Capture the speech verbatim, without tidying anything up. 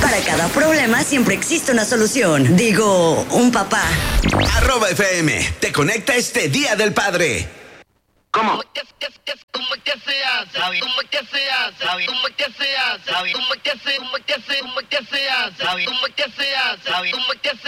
Para cada problema siempre existe una solución. Digo, un papá. Arroba F M, te conecta este Día del Padre. ¿Cómo? ¿Cómo que se hace? ¿Cómo que se hace? ¿Cómo que se hace? ¿Cómo que se hace? ¿Cómo que se hace? ¿Cómo que se hace? ¿Cómo que se hace? ¿Cómo que se